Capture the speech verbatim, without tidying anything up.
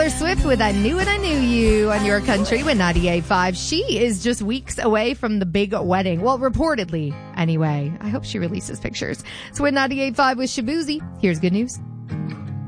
Taylor Swift with I Knew It, I Knew You on your country with ninety-eight point five. She is just weeks away from the big wedding. Well, reportedly, anyway. I hope she releases pictures. So with ninety-eight point five with Shabuzi, here's good news.